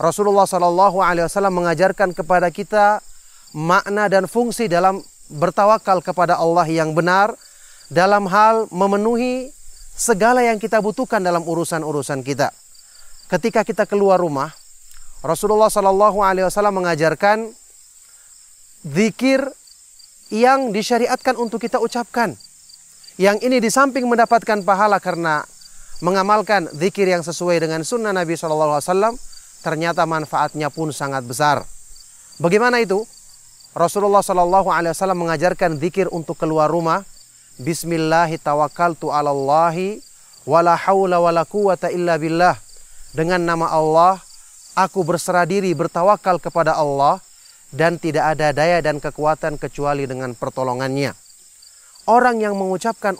Rasulullah SAW mengajarkan kepada kita makna dan fungsi dalam bertawakal kepada Allah yang benar dalam hal memenuhi segala yang kita butuhkan dalam urusan-urusan kita. Ketika kita keluar rumah, Rasulullah SAW mengajarkan zikir yang disyariatkan untuk kita ucapkan. Yang ini di samping mendapatkan pahala karena mengamalkan zikir yang sesuai dengan sunnah Nabi SAW, ternyata manfaatnya pun sangat besar. Bagaimana itu? Rasulullah SAW mengajarkan zikir untuk keluar rumah. Bismillahi tawakkaltu 'alallahi wala haula wala quwata illa billah. Dengan nama Allah, aku berserah diri bertawakal kepada Allah dan tidak ada daya dan kekuatan kecuali dengan pertolongannya. Orang yang mengucapkan